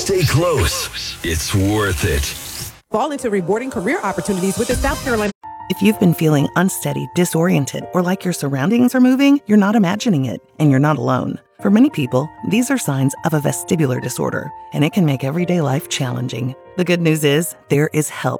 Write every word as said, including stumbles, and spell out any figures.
Stay close. It's worth it. Fall into rewarding career opportunities with the South Carolina. If you've been feeling unsteady, disoriented, or like your surroundings are moving, you're not imagining it, and you're not alone. For many people, these are signs of a vestibular disorder, and it can make everyday life challenging. The good news is there is help